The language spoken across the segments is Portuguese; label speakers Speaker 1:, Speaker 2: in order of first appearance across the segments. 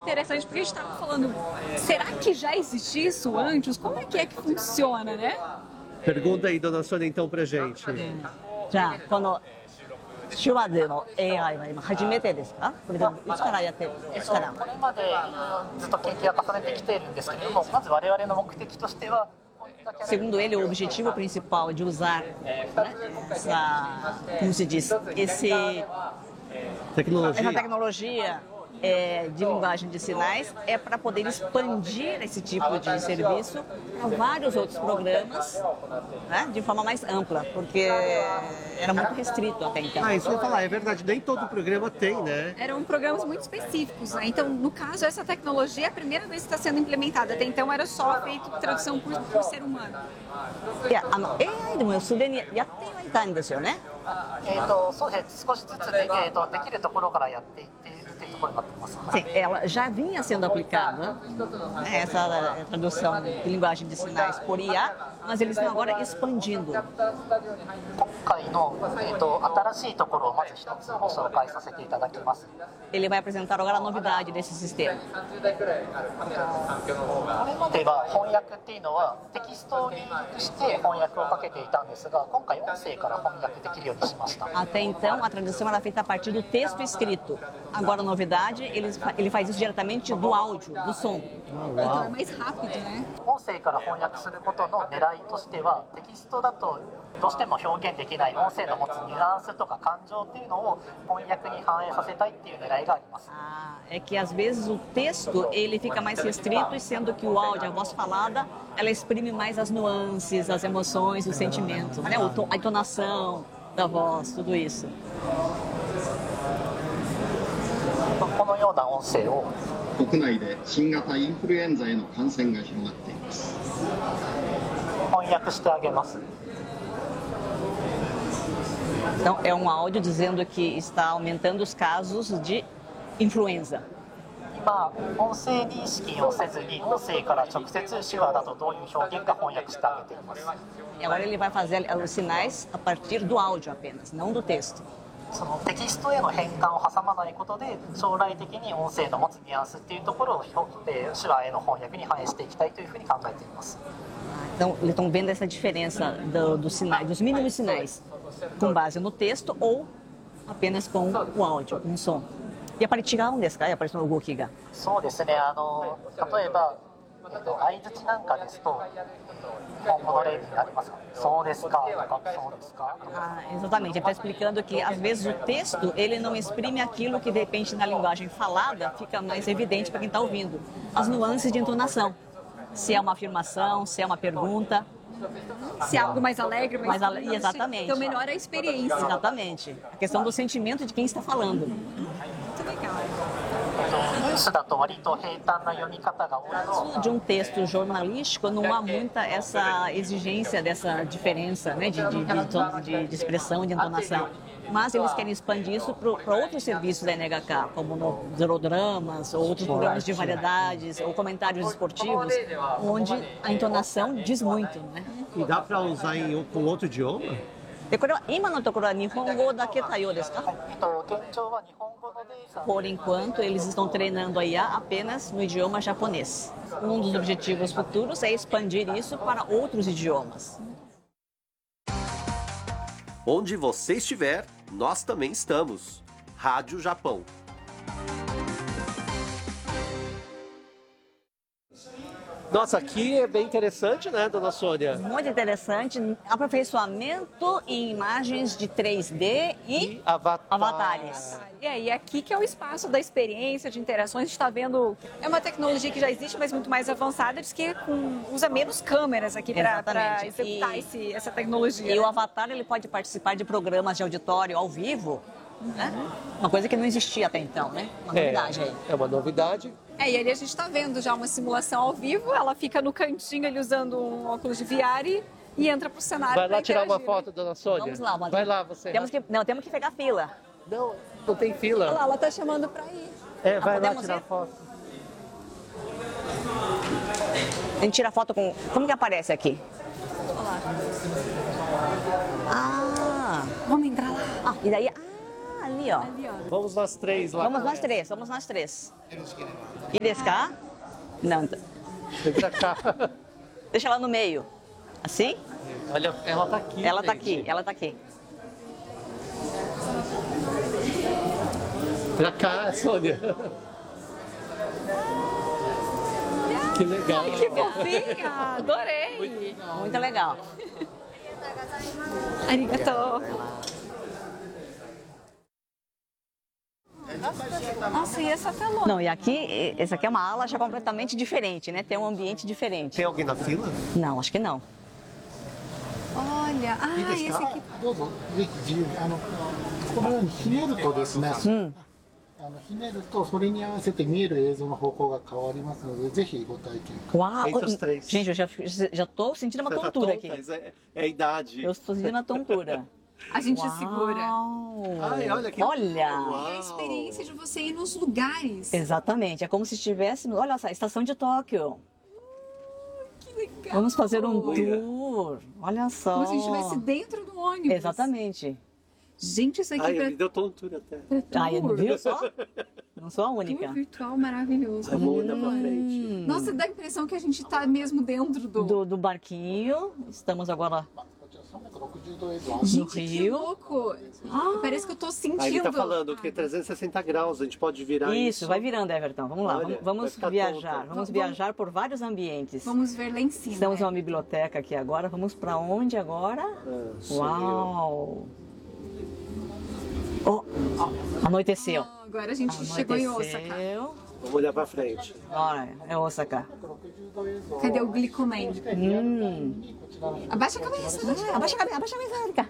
Speaker 1: interessante, porque a gente estava falando, será que já existia isso antes? Como é que funciona, né?
Speaker 2: Pergunta aí, dona Sônia, então, pra gente.
Speaker 3: じゃあこの手話での AI は今初めてですか？これでいつからやってる？いつから？
Speaker 4: これまでずっと研究を重ねてきているんですけれども、まず我々の目的としては
Speaker 3: Segundo ele, o objetivo principal de usar, né, como se diz, essa tecnologia de linguagem de sinais é para poder expandir esse tipo de serviço a vários outros programas, né, de forma mais ampla, porque era muito restrito até então.
Speaker 2: Ah, isso eu ia falar, é verdade, nem todo programa tem, né?
Speaker 1: Eram programas muito específicos, né? Então, no caso, essa tecnologia é a primeira vez que está sendo implementada. Até então era só feito tradução por ser humano.
Speaker 3: いや、AI でもすでにやってはいたんですよね。
Speaker 4: そうですね、少しずつできるところからやっていっているというところになっています。
Speaker 3: Sim, ela já vinha sendo aplicada, né, essa tradução de linguagem de sinais por IA, mas eles estão agora expandindo.
Speaker 4: 今回の新しいところをまず一つご紹介させていただきます。
Speaker 3: Ele vai apresentar agora a novidade desse sistema.
Speaker 4: これまでは翻訳っていうのはテキストを入力して翻訳をかけていたんですが、今回音声から翻訳できるようにしました。
Speaker 3: Até então, a tradução era feita a partir do texto escrito. Agora, a novidade, ele faz isso diretamente do áudio, do som.
Speaker 1: Então é mais rápido, né?
Speaker 4: 音声から翻訳することの狙いとしては、テキストだとどうしても表現できない音声の持つニュアンスとか感情っていうのを翻訳に反映させたいっていう狙いがあります。
Speaker 3: É que às vezes o texto ele fica mais restrito, e sendo que o áudio, a voz falada, ela exprime mais as nuances, as emoções, os sentimentos, né? A entonação da voz, tudo isso.
Speaker 4: このような音声を
Speaker 5: 国内で新型インフルエンザへの感染が広がっています。
Speaker 4: 翻訳してあげます。
Speaker 3: Então, é um áudio dizendo que está aumentando os casos de influenza.
Speaker 4: 今、音声認識をせずに音声から直接手話だとどういう表現か翻訳してあげています。
Speaker 3: E agora ele vai fazer os sinais a partir do áudio apenas, não do texto.
Speaker 4: そのテキストへの変換を挟まないことで将来的に音声の持つニュアンスっていうところを手話への翻訳に反映していきたいというふうに考えています。
Speaker 3: Então, eles estão vendo essa diferença dos sinais, dos mínimos sinais, com base no texto ou apenas com o áudio, com o som. やっぱり違うんですか？やっぱりその動きが。
Speaker 4: そうですね。例えば相槌なんかですと今後の例になりますか？そうですかとかそうですか。
Speaker 3: Exatamente. Ele está explicando que às vezes o texto ele não exprime aquilo que de repente na linguagem falada fica mais evidente para quem está ouvindo. As nuances de entonação. Se é uma afirmação, se é uma pergunta.
Speaker 1: Se é algo mais alegre, mais
Speaker 3: exatamente.
Speaker 1: Então melhora a experiência.
Speaker 3: Exatamente. A questão do sentimento de quem está falando.
Speaker 1: Muito legal.
Speaker 3: De um texto jornalístico não há muita essa exigência dessa diferença, né, de expressão, de entonação. Mas eles querem expandir isso para outros serviços da NHK, como no Zerodramas, ou outros programas de variedades, ou comentários esportivos, onde a entonação diz muito, né?
Speaker 2: E dá para usar com outro idioma?
Speaker 3: でこれは今のところは日本語だけ対応ですか？ Por enquanto, eles estão treinando a IA apenas no idioma japonês. Um dos objetivos futuros é expandir isso para outros idiomas.
Speaker 6: Onde você estiver, nós também estamos. Rádio Japão.
Speaker 2: Nossa, aqui é bem interessante, né, dona Sônia?
Speaker 3: Muito interessante. Aperfeiçoamento em imagens de 3D e avatares.
Speaker 1: E aí, aqui que é o espaço da experiência, de interações. A gente está vendo, é uma tecnologia que já existe, mas muito mais avançada, diz que usa menos câmeras aqui para executar essa tecnologia.
Speaker 3: E o avatar ele pode participar de programas de auditório ao vivo, né? Uma coisa que não existia até então, né? Uma novidade aí.
Speaker 2: É uma novidade.
Speaker 1: E ali a gente está vendo já uma simulação ao vivo, ela fica no cantinho ali usando um óculos de VR e entra para o cenário.
Speaker 2: Vai lá tirar uma foto, dona Sônia?
Speaker 3: Vamos lá,
Speaker 2: vai lá você.
Speaker 3: Temos que pegar fila.
Speaker 2: Não tem fila.
Speaker 1: Olha lá, ela está chamando para ir.
Speaker 2: Vai lá tirar foto.
Speaker 3: A gente tira foto com... Como que aparece aqui?
Speaker 1: Olha lá. Vamos entrar lá.
Speaker 3: E daí... ali, ó.
Speaker 2: Vamos nós três lá.
Speaker 3: Vamos nós três. E desse cá? Não,
Speaker 2: Vem pra cá.
Speaker 3: deixa ela no meio. Assim?
Speaker 2: Olha, ela tá aqui.
Speaker 3: Ela tá
Speaker 2: gente.
Speaker 3: aqui, ela tá aqui.
Speaker 2: Pra cá, Sônia. Que legal.
Speaker 1: Que fofinha, adorei.
Speaker 3: Muito legal.
Speaker 1: Arigato. Nossa, e essa telona?
Speaker 3: Não, e aqui, essa aqui é uma ala já completamente diferente, né? Tem um ambiente diferente.
Speaker 2: Tem alguém na fila?
Speaker 3: Não, acho que não.
Speaker 1: Olha, esse aqui.
Speaker 7: どうぞぜひ自由にこのようにひねるとですね、ひねるとそれに合わせて見える映像の方向が変わりますのでぜひご体験ください。
Speaker 3: Uau!
Speaker 2: Entre os três.
Speaker 3: Gente, eu já tô sentindo uma
Speaker 2: Você tá
Speaker 3: tontura
Speaker 2: tonta?
Speaker 3: aqui.
Speaker 2: Isso é a idade.
Speaker 3: Eu estou sentindo uma tontura.
Speaker 1: A gente segura.
Speaker 3: Uau!
Speaker 2: Ai, olha que
Speaker 3: Olha!
Speaker 1: É a experiência de você ir nos lugares.
Speaker 3: Exatamente, é como se estivéssemos. Olha só, estação de Tóquio.
Speaker 1: Que legal.
Speaker 3: Vamos fazer um tour. Olha só.
Speaker 1: Como se a gente estivesse dentro do ônibus.
Speaker 3: Exatamente.
Speaker 1: Gente, isso aqui
Speaker 2: Ai,
Speaker 1: pra
Speaker 2: me deu tontura até.
Speaker 3: Ai,
Speaker 1: tour.
Speaker 3: viu só? Não sou a única.
Speaker 1: Tour virtual maravilhoso.
Speaker 2: Vamos olhar pra frente.
Speaker 1: Nossa, dá a impressão que a gente tá mesmo dentro
Speaker 3: Do barquinho. Estamos agora
Speaker 7: 360度映像
Speaker 3: no
Speaker 1: Gente, que
Speaker 3: Rio.
Speaker 1: louco. Parece que eu tô sentindo.
Speaker 2: Aí ele tá falando que 360 graus, a gente pode virar isso.
Speaker 3: Isso, vai virando, Everton. Vamos lá,
Speaker 2: Olha, vai
Speaker 3: vamos
Speaker 2: ficar
Speaker 3: viajar.
Speaker 2: tonta.
Speaker 3: Vamos viajar por vários ambientes.
Speaker 1: Vamos ver lá em cima.
Speaker 3: Estamos
Speaker 1: né?
Speaker 3: numa biblioteca aqui agora. Vamos para onde agora? Uau! Oh, anoiteceu.
Speaker 1: Agora a gente chegou em Osaka.
Speaker 3: Anoiteceu.
Speaker 2: Vamos olhar pra frente.
Speaker 3: Olha, é Osaka.
Speaker 7: 度映像
Speaker 1: Cadê o Glicoman?
Speaker 7: こちらの
Speaker 1: Abaixa a cabeça.
Speaker 3: Abaixa a cabeça, Erika.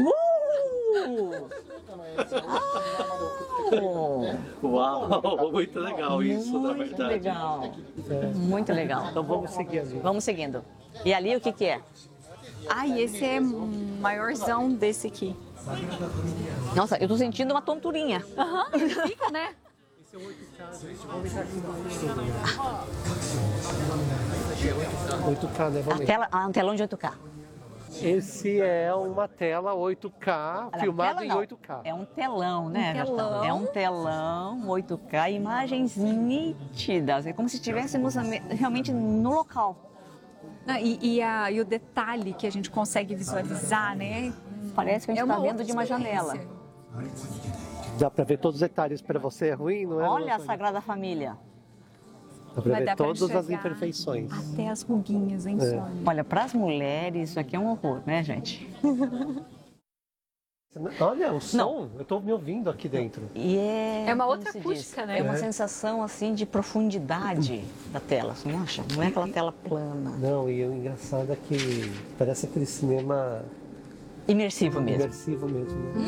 Speaker 2: Uau, muito legal isso, na
Speaker 3: Muito
Speaker 2: verdade.
Speaker 3: legal. Muito legal.
Speaker 2: Então vamos seguir ali.
Speaker 3: Vamos seguindo. E ali o que que é?
Speaker 1: Ai, esse é maiorzão desse aqui.
Speaker 3: Nossa, eu tô sentindo uma tonturinha.
Speaker 1: Aham, fica, né?
Speaker 2: 8K, né? Vamos ver.
Speaker 3: Um telão de 8K.
Speaker 2: Esse é uma tela 8K,
Speaker 3: Olha,
Speaker 2: filmado
Speaker 3: tela
Speaker 2: em
Speaker 3: não.
Speaker 2: 8K.
Speaker 3: É um telão, né?
Speaker 1: telão.
Speaker 3: Everton? É um telão 8K, imagens nítidas. É como se estivéssemos realmente no local.
Speaker 1: Não, e o detalhe que a gente consegue visualizar, né?
Speaker 3: Parece que a gente
Speaker 1: uma
Speaker 3: está vendo
Speaker 1: outra
Speaker 3: de uma janela.
Speaker 1: experiência.
Speaker 2: Dá pra ver todos os detalhes. Pra você é ruim, não é?
Speaker 3: Olha a Sagrada Família.
Speaker 2: Dá pra
Speaker 1: Vai
Speaker 2: ver
Speaker 1: dar pra
Speaker 2: todas as
Speaker 1: enxergar
Speaker 2: imperfeições.
Speaker 1: Até as ruguinhas, hein, Sônia?
Speaker 3: Olha, para as mulheres isso aqui é um horror, né, gente?
Speaker 2: Olha o som, eu tô me ouvindo aqui dentro.
Speaker 3: E
Speaker 1: É uma
Speaker 3: como
Speaker 1: outra
Speaker 3: se
Speaker 1: acústica,
Speaker 3: diz?
Speaker 1: né?
Speaker 3: É uma sensação assim de profundidade da tela, você não acha? Não é aquela tela plana.
Speaker 2: Não, e o engraçado é que parece aquele cinema
Speaker 3: Imersivo mesmo.
Speaker 2: imersivo mesmo. Né?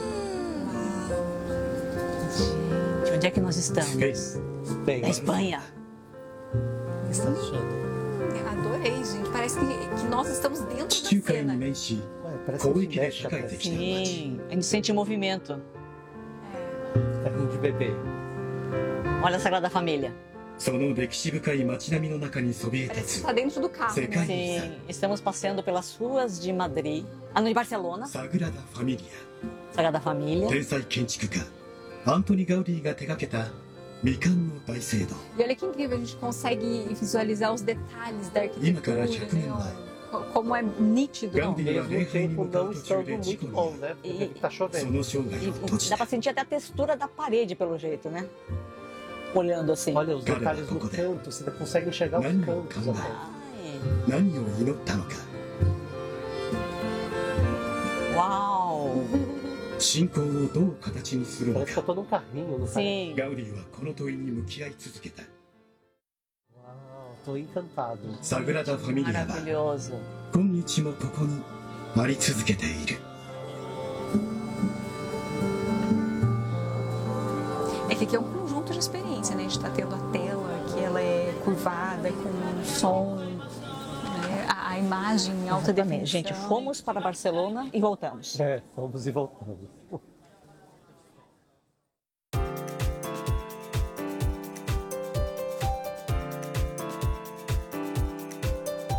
Speaker 3: Gente, onde é que nós estamos?
Speaker 2: Bem,
Speaker 3: Na Espanha.
Speaker 2: está achando?
Speaker 1: Adorei, gente. Parece que nós estamos dentro
Speaker 8: 地中
Speaker 1: da
Speaker 8: 海に
Speaker 1: cena.
Speaker 8: 面し
Speaker 2: Parece
Speaker 8: 広
Speaker 2: que
Speaker 8: 域で
Speaker 2: mexe
Speaker 8: 栄
Speaker 2: até.
Speaker 8: えてきた町
Speaker 3: Sim, a gente sente movimento.
Speaker 2: Carrinho de bebê.
Speaker 3: Olha a Sagrada Família.
Speaker 8: その歴史深い街並みの中にそびえ
Speaker 1: Parece
Speaker 8: 立
Speaker 1: que
Speaker 8: つ
Speaker 1: tá dentro do carro,
Speaker 8: Você
Speaker 1: né?
Speaker 8: cai.
Speaker 3: Sim, estamos passeando pelas ruas de Madrid, de Barcelona,
Speaker 8: サグラダ・ファミリ
Speaker 3: Sagrada
Speaker 8: ア
Speaker 3: Família.
Speaker 8: 天才建築家アントニ・ガウディが手掛けた未完の大聖堂
Speaker 1: E olha que incrível, a gente consegue visualizar os detalhes da
Speaker 8: 今から
Speaker 1: arquitetura,
Speaker 8: 100年
Speaker 1: né?
Speaker 8: 前
Speaker 1: Como é nítido.
Speaker 8: ガウディは
Speaker 2: Mesmo
Speaker 8: 礼拝に
Speaker 2: tempo
Speaker 8: 向か
Speaker 2: não
Speaker 8: う途中
Speaker 2: estando
Speaker 8: で事故
Speaker 2: muito
Speaker 8: に
Speaker 2: bom, né? Porque tá
Speaker 8: そ
Speaker 2: chovendo.
Speaker 8: の生涯を閉じ
Speaker 3: Dá
Speaker 8: た
Speaker 3: pra sentir até a textura da parede pelo jeito, né? Olhando assim.
Speaker 2: Olha os
Speaker 8: Cara,
Speaker 2: detalhes no
Speaker 8: pouco
Speaker 2: canto, você consegue enxergar os
Speaker 8: Não,
Speaker 2: cantos
Speaker 8: calma.
Speaker 2: até.
Speaker 3: Ai,
Speaker 8: 何を祈ったのか
Speaker 3: uau!
Speaker 8: 信仰をどう形にするの
Speaker 2: Parece que eu
Speaker 8: か
Speaker 2: tô num carrinho, não parece?
Speaker 3: Sim.
Speaker 8: ガウディはこの問いに向き合い続けた
Speaker 2: Uau, tô encantado.
Speaker 8: サグラダ・ファミリアは
Speaker 3: Maravilhoso.
Speaker 8: 今日もここにあり続けている
Speaker 1: É que aqui é um conjunto de experiência, né? A gente tá tendo a tela, que ela é curvada, com som, né? A imagem em alta definição.
Speaker 3: Gente, fomos para Barcelona e voltamos.
Speaker 2: É, vamos e voltamos.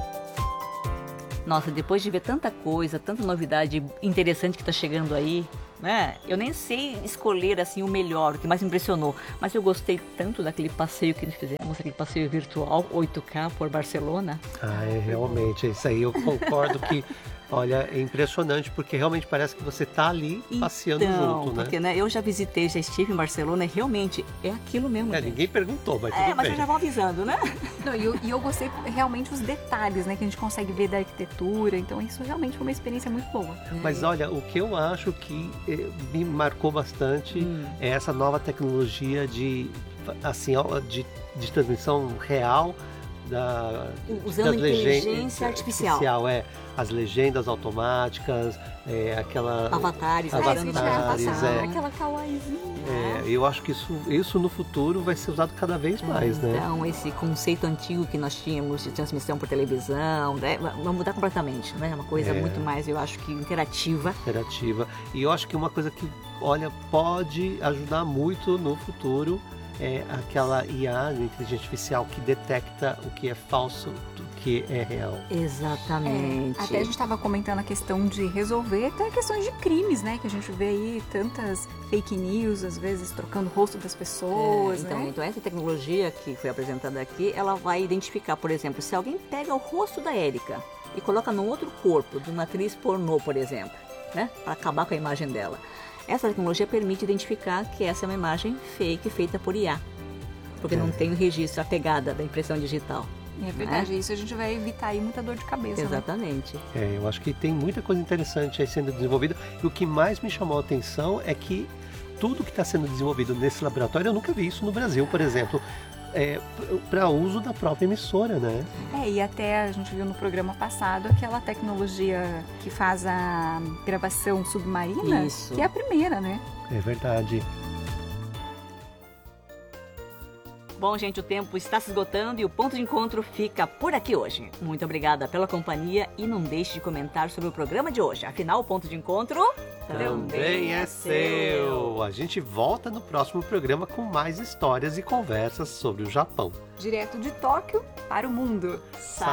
Speaker 3: Nossa, depois de ver tanta coisa, tanta novidade interessante que está chegando aí, né? Eu nem sei escolher assim o melhor, o que mais me impressionou, mas eu gostei tanto daquele passeio que eles fizemos, aquele passeio virtual 8K por Barcelona.
Speaker 2: Realmente, isso aí eu concordo que, olha, é impressionante, porque realmente parece que você tá ali passeando junto, né?
Speaker 3: Porque, né, eu já visitei, já estive em Barcelona e realmente é aquilo mesmo.
Speaker 2: Ninguém perguntou, mas tudo
Speaker 3: mas
Speaker 2: bem.
Speaker 3: já vão avisando, né?
Speaker 1: Não, e eu gostei realmente os detalhes, né, que a gente consegue ver da arquitetura, então isso realmente foi uma experiência muito boa.
Speaker 2: Mas olha, o que eu acho que me marcou bastante é essa nova tecnologia de transmissão real
Speaker 3: usando
Speaker 2: das
Speaker 3: inteligência artificial.
Speaker 2: As legendas automáticas,
Speaker 3: avatares,
Speaker 1: aquela kawaiizinha.
Speaker 2: Eu acho que isso no futuro vai ser usado cada vez mais, né?
Speaker 3: Então, esse conceito antigo que nós tínhamos de transmissão por televisão, né, vai mudar completamente, né? É uma coisa muito mais, eu acho que interativa.
Speaker 2: E eu acho que uma coisa que, olha, pode ajudar muito no futuro é aquela IA, inteligência artificial, que detecta o que é falso do que é real.
Speaker 3: Exatamente.
Speaker 1: Até a gente estava comentando a questão de resolver até questões de crimes, né? Que a gente vê aí tantas fake news, às vezes trocando o rosto das pessoas, né?
Speaker 3: Então essa tecnologia que foi apresentada aqui, ela vai identificar, por exemplo, se alguém pega o rosto da Érica e coloca num outro corpo, de uma atriz pornô, por exemplo, né? Para acabar com a imagem dela. Essa tecnologia permite identificar que essa é uma imagem fake feita por IA, porque não tem o registro, a pegada da impressão digital.
Speaker 1: É verdade, isso a gente vai evitar aí muita dor de cabeça.
Speaker 3: Exatamente.
Speaker 1: Né?
Speaker 2: Eu acho que tem muita coisa interessante aí sendo desenvolvida. E o que mais me chamou a atenção é que tudo que está sendo desenvolvido nesse laboratório, eu nunca vi isso no Brasil, por exemplo, para uso da própria emissora, né?
Speaker 1: E até a gente viu no programa passado aquela tecnologia que faz a gravação submarina, que é a primeira, né?
Speaker 2: É verdade.
Speaker 3: Bom, gente, o tempo está se esgotando e o ponto de encontro fica por aqui hoje. Muito obrigada pela companhia e não deixe de comentar sobre o programa de hoje. Afinal, o ponto de encontro
Speaker 2: também é seu. A gente volta no próximo programa com mais histórias e conversas sobre o Japão.
Speaker 1: Direto de Tóquio para o mundo.